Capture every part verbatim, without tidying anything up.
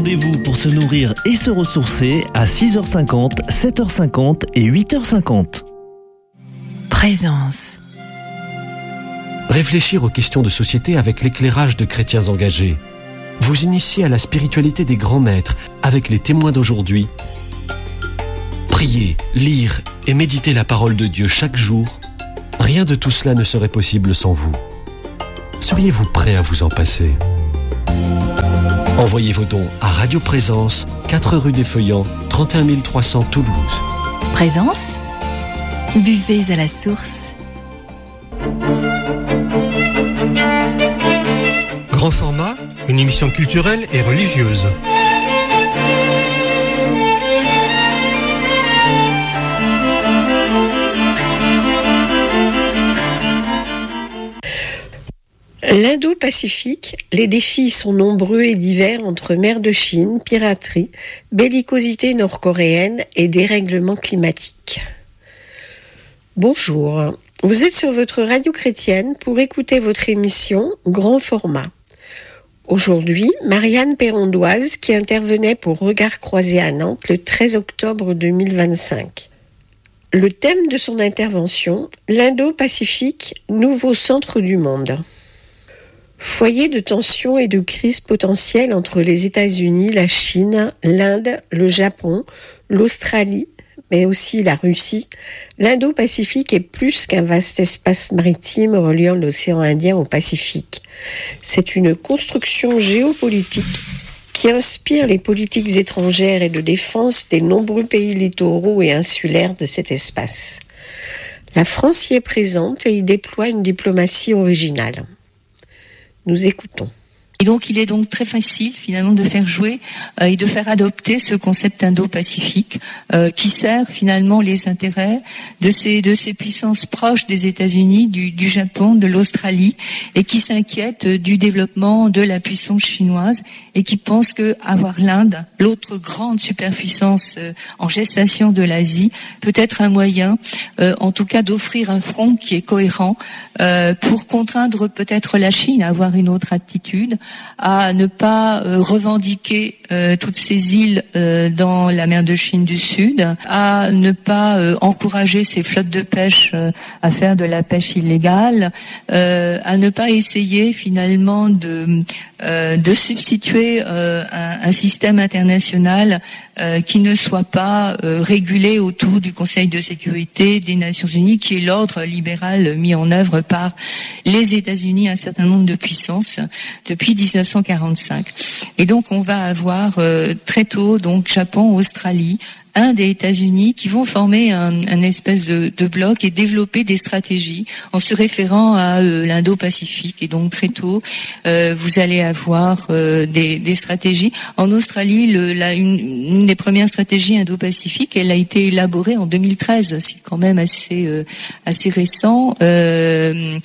Rendez-vous pour se nourrir et se ressourcer à six heures cinquante, sept heures cinquante et huit heures cinquante. Présence. Réfléchir aux questions de société avec l'éclairage de chrétiens engagés. Vous initier à la spiritualité des grands maîtres avec les témoins d'aujourd'hui. Prier, lire et méditer la parole de Dieu chaque jour. Rien de tout cela ne serait possible sans vous. Seriez-vous prêt à vous en passer ? Envoyez vos dons à Radio Présence, quatre rue des Feuillants, trente et un mille trois cents Toulouse. Présence, buvez à la source. Grand format, une émission culturelle et religieuse. L'Indo-Pacifique, les défis sont nombreux et divers entre mer de Chine, piraterie, bellicosité nord-coréenne et dérèglement climatique. Bonjour, vous êtes sur votre radio chrétienne pour écouter votre émission Grand Format. Aujourd'hui, Marianne Perrondoise qui intervenait pour Regard Croisé à Nantes le treize octobre deux mille vingt-cinq. Le thème de son intervention, l'Indo-Pacifique, nouveau centre du monde. Foyer de tensions et de crises potentielles entre les États-Unis, la Chine, l'Inde, le Japon, l'Australie, mais aussi la Russie, l'Indo-Pacifique est plus qu'un vaste espace maritime reliant l'océan Indien au Pacifique. C'est une construction géopolitique qui inspire les politiques étrangères et de défense des nombreux pays littoraux et insulaires de cet espace. La France y est présente et y déploie une diplomatie originale. Nous écoutons. Et donc, il est donc très facile, finalement, de faire jouer euh, et de faire adopter ce concept indo-pacifique euh, qui sert, finalement, les intérêts de ces, de ces puissances proches des États-Unis, du, du Japon, de l'Australie, et qui s'inquiètent du développement de la puissance chinoise et qui pensent que avoir l'Inde, l'autre grande superpuissance euh, en gestation de l'Asie, peut être un moyen, euh, en tout cas, d'offrir un front qui est cohérent euh, pour contraindre peut-être la Chine à avoir une autre attitude, à ne pas euh, revendiquer euh, toutes ces îles euh, dans la mer de Chine du Sud, à ne pas euh, encourager ces flottes de pêche euh, à faire de la pêche illégale, euh, à ne pas essayer finalement de euh, de substituer euh, un, un système international euh, qui ne soit pas euh, régulé autour du Conseil de sécurité des Nations Unies, qui est l'ordre libéral mis en œuvre par les États-Unis, un certain nombre de puissances depuis dix-neuf cent quarante-cinq. Et donc on va avoir euh, très tôt donc Japon, Australie, Inde et États-Unis qui vont former un, un espèce de, de bloc et développer des stratégies en se référant à euh, l'Indo-Pacifique. Et donc très tôt, euh, vous allez avoir euh, des, des stratégies. En Australie, le, la, une, une des premières stratégies Indo-Pacifiques, elle a été élaborée en deux mille treize. C'est quand même assez euh, assez récent euh,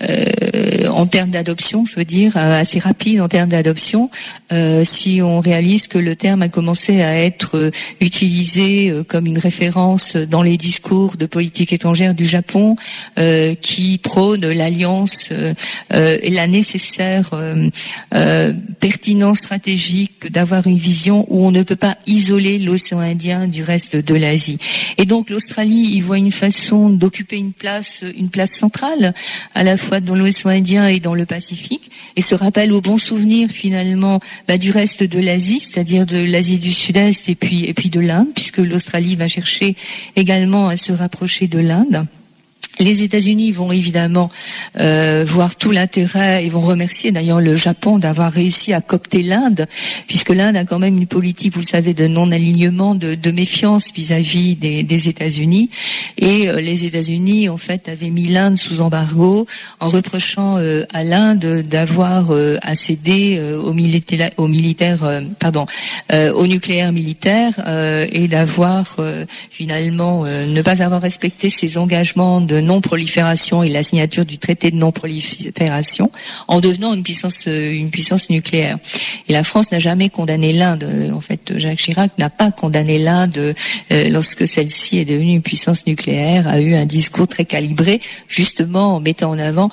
euh, en termes d'adoption, je veux dire, assez rapide en termes d'adoption. Euh, si on réalise que le terme a commencé à être euh, utilisé comme une référence dans les discours de politique étrangère du Japon, euh, qui prône l'alliance euh, euh, et la nécessaire euh, euh, pertinence stratégique d'avoir une vision où on ne peut pas isoler l'océan Indien du reste de l'Asie. Et donc l'Australie y voit une façon d'occuper une place, une place centrale, à la fois dans l'océan Indien et dans le Pacifique, et se rappelle au bon souvenir finalement bah, du reste de l'Asie, c'est-à-dire de l'Asie du Sud-Est et puis et puis de l'Inde, puisque l'Australie va chercher également à se rapprocher de l'Inde. Les États-Unis vont évidemment euh, voir tout l'intérêt et vont remercier d'ailleurs le Japon d'avoir réussi à coopter l'Inde, puisque l'Inde a quand même une politique, vous le savez, de non-alignement, de, de méfiance vis-à-vis des, des États-Unis. Et euh, les États-Unis, en fait, avaient mis l'Inde sous embargo en reprochant euh, à l'Inde d'avoir euh, accédé euh, au militaire, au militaire, euh, pardon, euh, au nucléaire militaire euh, et d'avoir euh, finalement euh, ne pas avoir respecté ses engagements de non-prolifération et la signature du traité de non-prolifération en devenant une puissance une puissance nucléaire. Et la France n'a jamais condamné l'Inde. En fait, Jacques Chirac n'a pas condamné l'Inde euh, lorsque celle-ci est devenue une puissance nucléaire, a eu un discours très calibré, justement en mettant en avant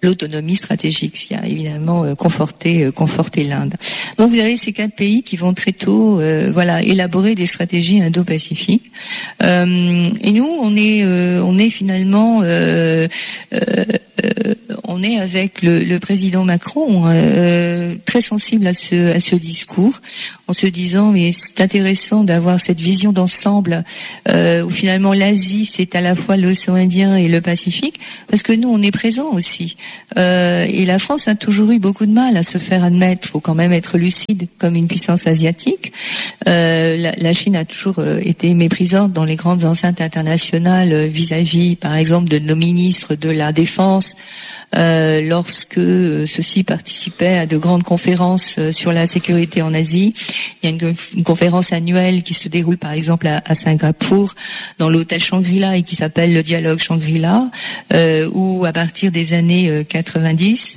l'autonomie stratégique, ce qui a évidemment euh, conforté, euh, conforté l'Inde. Donc vous avez ces quatre pays qui vont très tôt, euh, voilà, élaborer des stratégies indo-pacifiques. Euh, et nous, on est, euh, on est finalement, euh, euh, euh, on est avec le, le président Macron euh, très sensible à ce, à ce discours, en se disant mais c'est intéressant d'avoir cette vision d'ensemble euh, où finalement l'Asie c'est à la fois l'océan Indien et le Pacifique, parce que nous on est présents aussi. Euh, et la France a toujours eu beaucoup de mal à se faire admettre. Il faut quand même être lucide comme une puissance asiatique. Euh, la, la Chine a toujours euh, été méprisante dans les grandes enceintes internationales euh, vis-à-vis, par exemple, de nos ministres de la Défense, euh, lorsque euh, ceux-ci participaient à de grandes conférences euh, sur la sécurité en Asie. Il y a une, une conférence annuelle qui se déroule, par exemple, à, à Singapour, dans l'hôtel Shangri-La et qui s'appelle le dialogue Shangri-La, euh, où à partir des années euh, quatre-vingt-dix,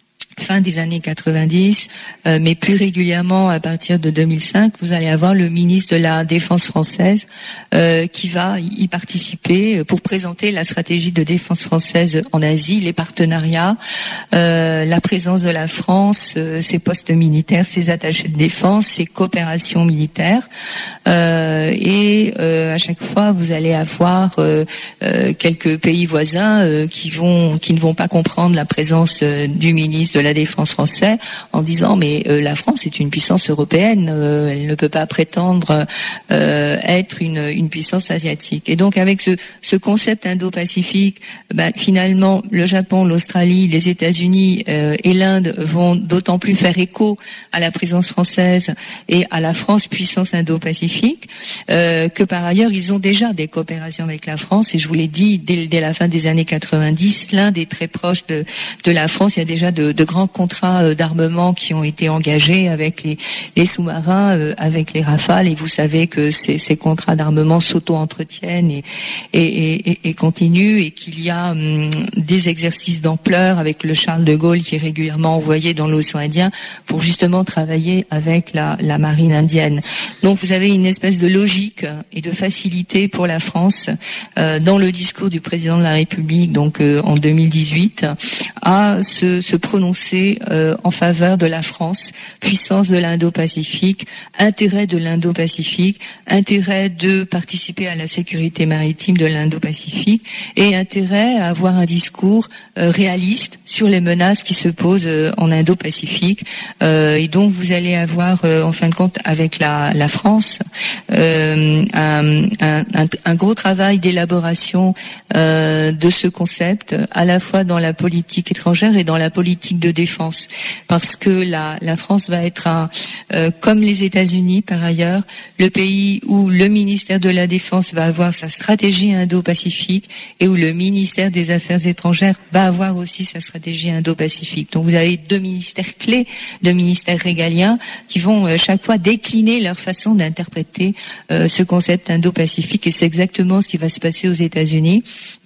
fin des années quatre-vingt-dix, euh, mais plus régulièrement à partir de deux mille cinq, vous allez avoir le ministre de la Défense française euh, qui va y participer pour présenter la stratégie de défense française en Asie, les partenariats, euh, la présence de la France, euh, ses postes militaires, ses attachés de défense, ses coopérations militaires. Euh, et euh, à chaque fois, vous allez avoir euh, euh, quelques pays voisins euh, qui vont, qui ne vont pas comprendre la présence euh, du ministre de la Défense français en disant mais euh, la France est une puissance européenne, euh, elle ne peut pas prétendre euh, être une, une puissance asiatique. Et donc avec ce, ce concept indo-pacifique, ben, finalement le Japon, l'Australie, les États-Unis euh, et l'Inde vont d'autant plus faire écho à la présence française et à la France puissance indo-pacifique euh, que par ailleurs ils ont déjà des coopérations avec la France. Et je vous l'ai dit, dès, dès la fin des années quatre-vingt-dix, l'Inde est très proche de, de la France. Il y a déjà de, de grands contrats d'armement qui ont été engagés avec les, les sous-marins, euh, avec les Rafales, et vous savez que ces, ces contrats d'armement s'auto-entretiennent et, et, et, et continuent, et qu'il y a hum, des exercices d'ampleur avec le Charles de Gaulle qui est régulièrement envoyé dans l'océan Indien pour justement travailler avec la, la marine indienne. Donc vous avez une espèce de logique et de facilité pour la France euh, dans le discours du président de la République, donc euh, en deux mille dix-huit, à se, se prononcer euh, en faveur de la France, puissance de l'Indo-Pacifique, intérêt de l'Indo-Pacifique, intérêt de participer à la sécurité maritime de l'Indo-Pacifique et intérêt à avoir un discours euh, réaliste sur les menaces qui se posent euh, en Indo-Pacifique. Euh, et donc vous allez avoir euh, en fin de compte avec la, la France euh, un, un, un, un gros travail d'élaboration euh, de ce concept, à la fois dans la politique étrangère et dans la politique de défense, parce que la, la France va être un, euh, comme les États-Unis par ailleurs, le pays où le ministère de la Défense va avoir sa stratégie indo-pacifique et où le ministère des Affaires étrangères va avoir aussi sa stratégie indo-pacifique. Donc vous avez deux ministères clés, deux ministères régaliens qui vont euh, chaque fois décliner leur façon d'interpréter euh, ce concept indo-pacifique, et c'est exactement ce qui va se passer aux États-Unis,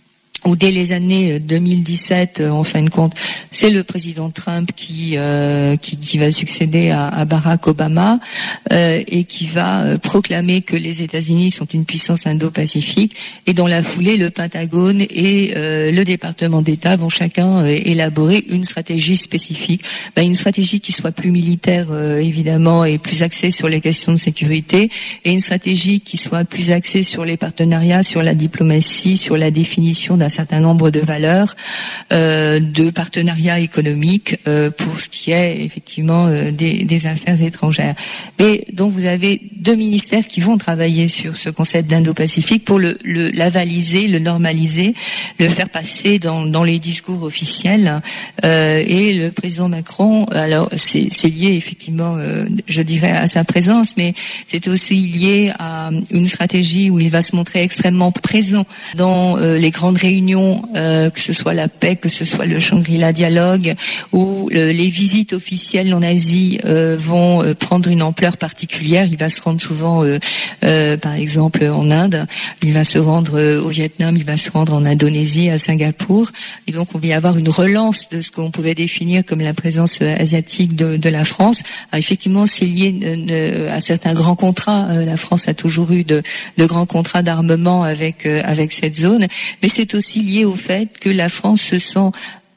où dès les années deux mille dix-sept, en fin de compte, c'est le président Trump qui euh, qui, qui va succéder à, à Barack Obama euh, et qui va euh, proclamer que les États-Unis sont une puissance indo-pacifique. Et dans la foulée, le Pentagone et euh, le département d'État vont chacun euh, élaborer une stratégie spécifique, ben, une stratégie qui soit plus militaire euh, évidemment et plus axée sur les questions de sécurité, et une stratégie qui soit plus axée sur les partenariats, sur la diplomatie, sur la définition d'un certain nombre de valeurs, euh, de partenariats économiques euh, pour ce qui est effectivement euh, des, des affaires étrangères. Et donc vous avez deux ministères qui vont travailler sur ce concept d'Indo-Pacifique pour le, le l'avaliser, le normaliser, le faire passer dans, dans les discours officiels. Euh, et le président Macron, alors c'est, c'est lié effectivement, euh, je dirais, à sa présence, mais c'est aussi lié à une stratégie où il va se montrer extrêmement présent dans euh, les grandes réunions, euh, que ce soit la paix, que ce soit le Shangri-La dialogue, où le, les visites officielles en Asie euh, vont euh, prendre une ampleur particulière. Il va se rendre souvent, euh, euh, par exemple, en Inde, il va se rendre euh, au Vietnam, il va se rendre en Indonésie, à Singapour, et donc on va y avoir une relance de ce qu'on pouvait définir comme la présence euh, asiatique de, de la France. Alors, effectivement, c'est lié euh, à certains grands contrats. Euh, la France a toujours eu de, de grands contrats d'armement avec euh, avec cette zone, mais c'est aussi lié au fait que la France se sent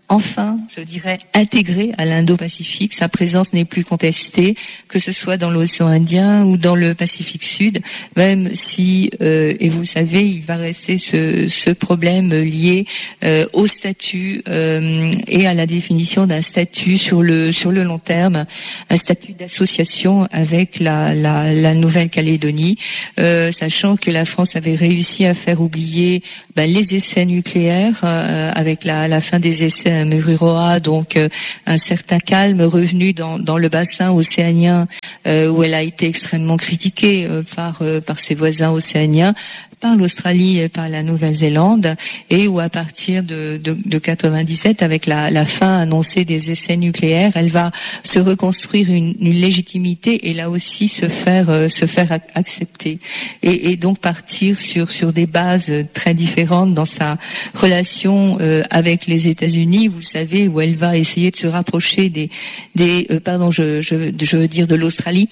enfin, je dirais, intégré à l'Indo-Pacifique. Sa présence n'est plus contestée, que ce soit dans l'océan Indien ou dans le Pacifique Sud, même si, euh, et vous le savez, il va rester ce, ce problème lié euh, au statut euh, et à la définition d'un statut sur le sur le long terme, un statut d'association avec la, la, la Nouvelle-Calédonie, euh, sachant que la France avait réussi à faire oublier ben, les essais nucléaires euh, avec la, la fin des essais à Mururoa, donc euh, un certain calme revenu dans, dans le bassin océanien euh, où elle a été extrêmement critiquée euh, par euh, par ses voisins océaniens, par l'Australie et par la Nouvelle-Zélande, et où à partir de, de, de quatre-vingt-dix-sept, avec la, la fin annoncée des essais nucléaires, elle va se reconstruire une, une légitimité et là aussi se faire euh, se faire accepter et, et donc partir sur sur des bases très différentes dans sa relation euh, avec les États-Unis. Vous le savez, où elle va essayer de se rapprocher des des euh, pardon je je je veux dire de l'Australie,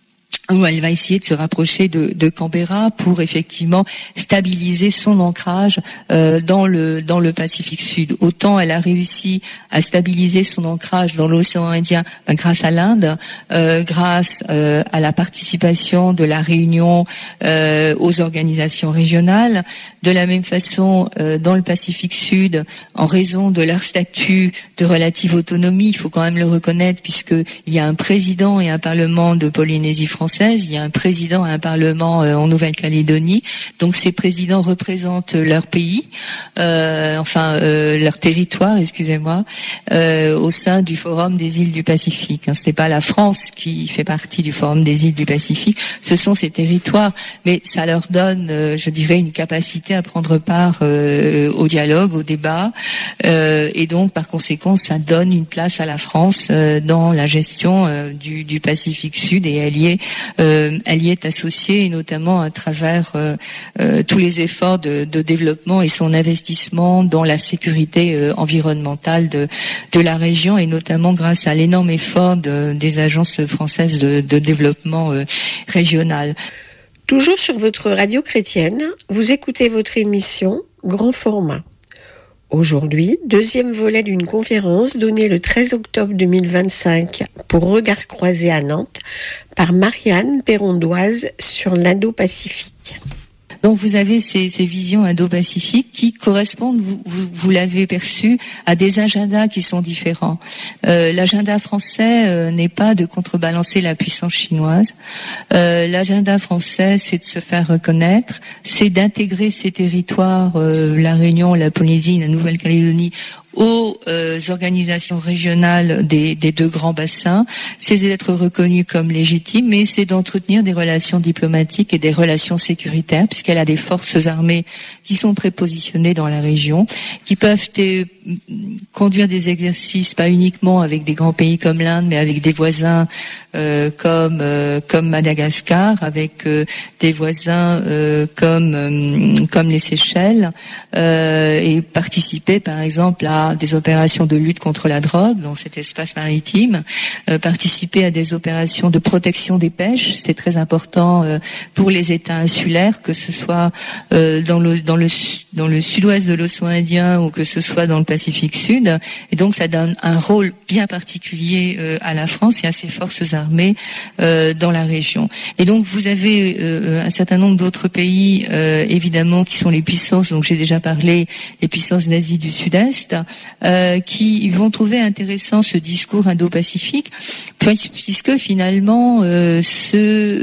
où elle va essayer de se rapprocher de, de Canberra pour effectivement stabiliser son ancrage euh, dans le dans le Pacifique Sud. Autant elle a réussi à stabiliser son ancrage dans l'océan Indien ben, grâce à l'Inde, euh, grâce euh, à la participation de la Réunion euh, aux organisations régionales. De la même façon, euh, dans le Pacifique Sud, en raison de leur statut de relative autonomie, il faut quand même le reconnaître, puisque il y a un président et un parlement de Polynésie française. Il y a un président et un parlement euh, en Nouvelle-Calédonie. Donc ces présidents représentent leur pays, euh, enfin euh, leur territoire, excusez-moi, euh, au sein du Forum des îles du Pacifique. Hein, ce n'est pas la France qui fait partie du Forum des îles du Pacifique, ce sont ces territoires. Mais ça leur donne, euh, je dirais, une capacité à prendre part euh, au dialogue, au débat, euh, et donc par conséquent, ça donne une place à la France euh, dans la gestion euh, du, du Pacifique Sud, et elle y est Euh, elle y est associée, et notamment à travers euh, euh, tous les efforts de, de développement et son investissement dans la sécurité euh, environnementale de, de la région, et notamment grâce à l'énorme effort de, des agences françaises de, de développement euh, régional. Toujours sur votre radio chrétienne, vous écoutez votre émission Grand Format. Aujourd'hui, deuxième volet d'une conférence donnée le treize octobre deux mille vingt-cinq pour Regard Croisé à Nantes par Marianne Pérondoise sur l'Indo-Pacifique. Donc vous avez ces, ces visions indo-pacifiques qui correspondent, vous, vous, vous l'avez perçu, à des agendas qui sont différents. Euh, l'agenda français euh, n'est pas de contrebalancer la puissance chinoise. Euh, l'agenda français, c'est de se faire reconnaître, c'est d'intégrer ces territoires, euh, la Réunion, la Polynésie, la Nouvelle-Calédonie, aux euh, organisations régionales des, des deux grands bassins, c'est d'être reconnu comme légitime, mais c'est d'entretenir des relations diplomatiques et des relations sécuritaires, puisqu'elle a des forces armées qui sont prépositionnées dans la région, qui peuvent euh, conduire des exercices pas uniquement avec des grands pays comme l'Inde, mais avec des voisins euh, comme euh, comme Madagascar, avec euh, des voisins euh, comme euh, comme les Seychelles, euh, et participer par exemple à des opérations de lutte contre la drogue dans cet espace maritime, euh, participer à des opérations de protection des pêches, c'est très important euh, pour les États insulaires, que ce soit euh, dans le dans le dans le sud-ouest de l'océan Indien ou que ce soit dans le Pacifique Sud, et donc ça donne un rôle bien particulier euh, à la France et à ses forces armées euh, dans la région. Et donc vous avez euh, un certain nombre d'autres pays euh, évidemment qui sont les puissances, donc j'ai déjà parlé, les puissances d'Asie du Sud-Est, Euh, qui vont trouver intéressant ce discours indo-pacifique, puisque finalement euh, ce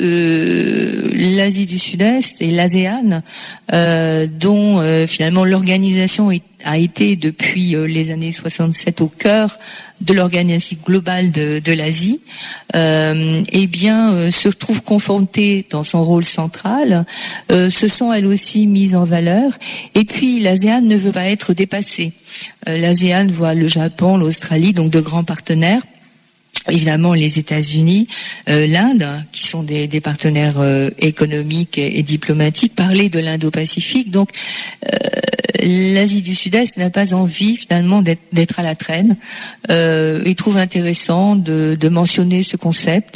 euh, l'Asie du Sud-Est et l'ASEAN, euh, dont euh, finalement l'organisation est, a été depuis euh, les années soixante-sept au cœur de l'organisation globale de, de l'Asie, euh, eh bien, euh, se retrouve confrontée dans son rôle central, euh, se sent elle aussi mise en valeur, et puis l'ASEAN ne veut pas être dépassée. Euh, L'ASEAN voit le Japon, l'Australie, donc de grands partenaires, évidemment les États-Unis, euh, l'Inde, qui sont des, des partenaires euh, économiques et, et diplomatiques, parler de l'Indo-Pacifique. Donc euh, l'Asie du Sud-Est n'a pas envie finalement d'être, d'être à la traîne. Euh, il trouve intéressant de, de mentionner ce concept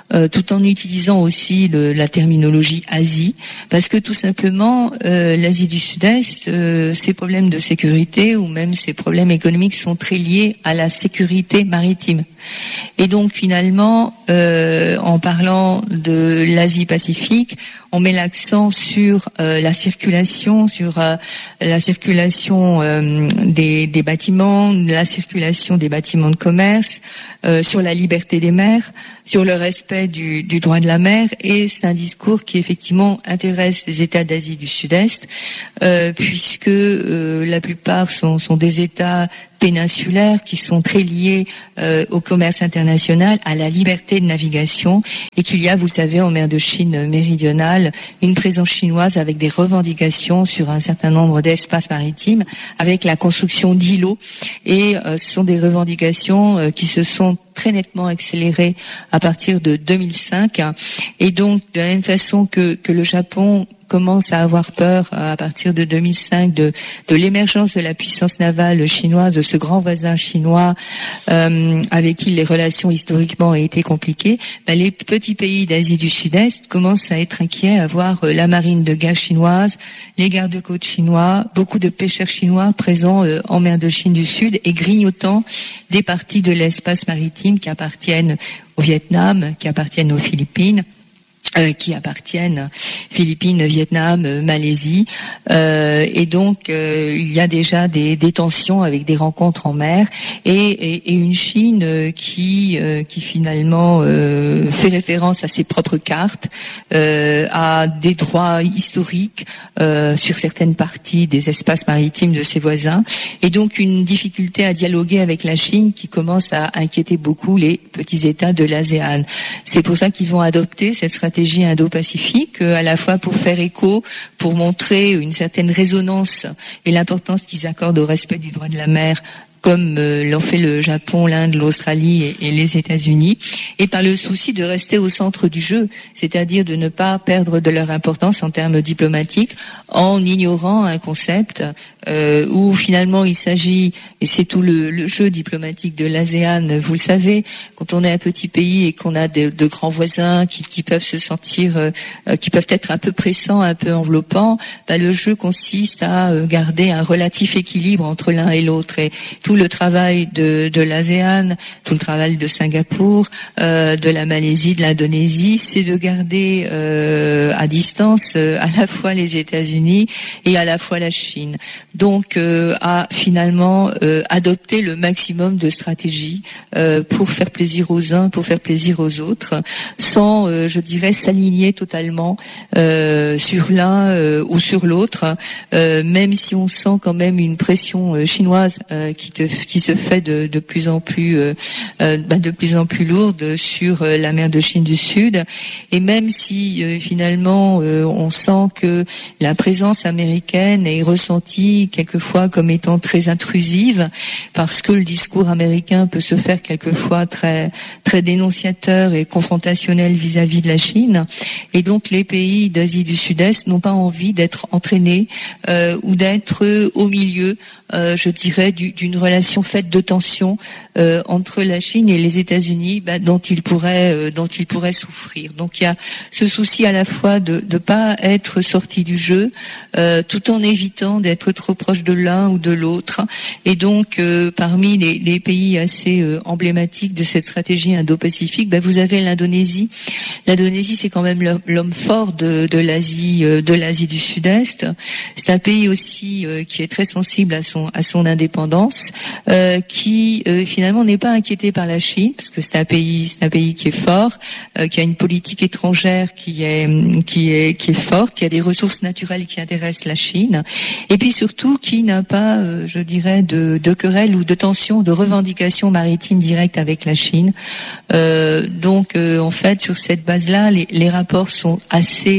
euh, tout en utilisant aussi le, la terminologie Asie, parce que tout simplement euh, l'Asie du Sud-Est, euh, ses problèmes de sécurité ou même ses problèmes économiques sont très liés à la sécurité maritime. Et donc finalement, euh, en parlant de l'Asie-Pacifique, on met l'accent sur euh, la circulation, sur euh, la circulation euh, des, des bâtiments, la circulation des bâtiments de commerce, euh, sur la liberté des mers, sur le respect du, du droit de la mer. Et c'est un discours qui effectivement intéresse les États d'Asie du Sud-Est, euh, puisque euh, la plupart sont, sont des États péninsulaires qui sont très liés euh, au commerce international, à la liberté de navigation, et qu'il y a, vous le savez, en mer de Chine méridionale, une présence chinoise avec des revendications sur un certain nombre d'espaces maritimes, avec la construction d'îlots, et euh, ce sont des revendications euh, qui se sont très nettement accélérées à partir de deux mille cinq, et donc de la même façon que, que le Japon commence à avoir peur à partir de deux mille cinq de, de l'émergence de la puissance navale chinoise, de ce grand voisin chinois euh, avec qui les relations historiquement ont été compliquées. Ben, les petits pays d'Asie du Sud-Est commencent à être inquiets, à voir euh, la marine de guerre chinoise, les gardes-côtes chinois, beaucoup de pêcheurs chinois présents euh, en mer de Chine du Sud et grignotant des parties de l'espace maritime qui appartiennent au Vietnam, qui appartiennent aux Philippines. Euh, qui appartiennent Philippines, Vietnam, euh, Malaisie, euh, et donc euh, il y a déjà des, des tensions avec des rencontres en mer et, et, et une Chine euh, qui euh, qui finalement euh, fait référence à ses propres cartes, euh, à des droits historiques euh, sur certaines parties des espaces maritimes de ses voisins, et donc une difficulté à dialoguer avec la Chine qui commence à inquiéter beaucoup les petits États de l'ASEAN. C'est pour ça qu'ils vont adopter cette stratégie indo-pacifique, à la fois pour faire écho, pour montrer une certaine résonance et l'importance qu'ils accordent au respect du droit de la mer, comme euh, l'ont fait le Japon, l'Inde, l'Australie et, et les États-Unis, et par le souci de rester au centre du jeu, c'est-à-dire de ne pas perdre de leur importance en termes diplomatiques en ignorant un concept euh, où finalement il s'agit, et c'est tout le, le jeu diplomatique de l'ASEAN, vous le savez, quand on est un petit pays et qu'on a de, de grands voisins qui, qui peuvent se sentir, euh, qui peuvent être un peu pressants, un peu enveloppants, bah, le jeu consiste à euh, garder un relatif équilibre entre l'un et l'autre, et tout le travail de, de l'ASEAN, tout le travail de Singapour, euh, de la Malaisie, de l'Indonésie, c'est de garder euh, à distance euh, à la fois les États-Unis et à la fois la Chine. Donc, euh, à finalement euh, adopter le maximum de stratégies euh, pour faire plaisir aux uns, pour faire plaisir aux autres, sans, euh, je dirais, s'aligner totalement euh, sur l'un euh, ou sur l'autre, euh, même si on sent quand même une pression euh, chinoise euh, qui te qui se fait de, de plus en plus euh, euh, bah, de plus en plus lourde sur euh, la mer de Chine du Sud, et même si euh, finalement euh, on sent que la présence américaine est ressentie quelquefois comme étant très intrusive, parce que le discours américain peut se faire quelquefois très très dénonciateur et confrontationnel vis-à-vis de la Chine, et donc les pays d'Asie du Sud-Est n'ont pas envie d'être entraînés euh, ou d'être au milieu, euh, je dirais, du, d'une relation faite de tensions euh, entre la Chine et les États-Unis, bah, dont ils pourraient euh, dont ils pourraient souffrir. Donc il y a ce souci à la fois de de pas être sorti du jeu, euh, tout en évitant d'être trop proche de l'un ou de l'autre. Et donc euh, parmi les, les pays assez euh, emblématiques de cette stratégie indo-pacifique, bah, vous avez l'Indonésie. L'Indonésie, c'est quand même l'homme fort de, de l'Asie euh, de l'Asie du Sud-Est. C'est un pays aussi euh, qui est très sensible à son à son indépendance, euh, qui euh, finalement n'est pas inquiété par la Chine, parce que c'est un pays c'est un pays qui est fort, euh, qui a une politique étrangère qui est qui est qui est forte, qui a des ressources naturelles qui intéressent la Chine, et puis surtout qui n'a pas, euh, je dirais, de, de querelle ou de tension, de revendication maritime directe avec la Chine. Euh, donc euh, en fait, sur cette base-là, les, les rapports sont assez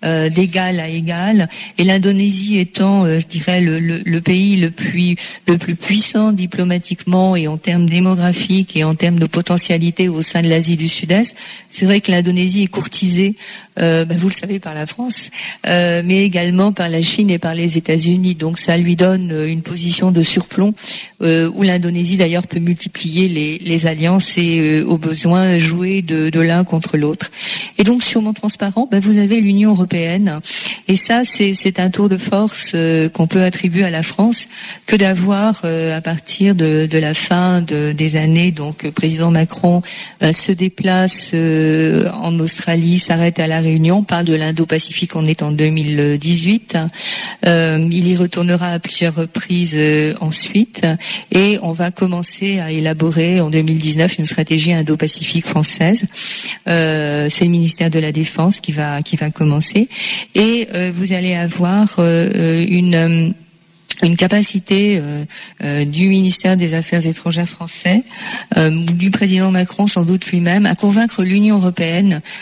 euh, d'égal à égal, et l'Indonésie étant, euh, je dirais, le, le, le pays le plus le plus puissant diplomatiquement et en termes démographiques et en termes de potentialité au sein de l'Asie du Sud-Est. C'est vrai que l'Indonésie est courtisée, euh, ben vous le savez, par la France, euh, mais également par la Chine et par les États-Unis. Donc ça lui donne une position de surplomb euh, où l'Indonésie d'ailleurs peut multiplier les, les alliances et euh, au besoin jouer de, de l'un contre l'autre. Et donc sur mon transparent, ben vous avez l'Union européenne, et ça c'est, c'est un tour de force euh, qu'on peut attribuer à la France que d'avoir euh, à partir de, de la fin de, des années, donc le président Macron euh, se déplace euh, en Australie, s'arrête à la Réunion, parle de l'Indo-Pacifique, on est en deux mille dix-huit, euh, il y retournera à plusieurs reprises euh, ensuite, et on va commencer à élaborer en deux mille dix-neuf une stratégie Indo-Pacifique française. Euh, c'est le ministère de la Défense qui va qui va commencer, et euh, vous allez avoir euh, une une capacité euh, euh, du ministère des Affaires étrangères français, euh, du président Macron sans doute lui-même, à convaincre l'Union européenne